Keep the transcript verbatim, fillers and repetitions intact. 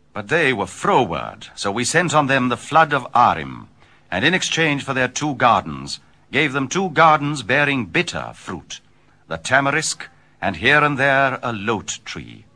But they were froward, so we sent on them the flood of Arim, and in exchange for their two gardens, gave them two gardens bearing bitter fruit, the tamarisk, and here and there a lote tree.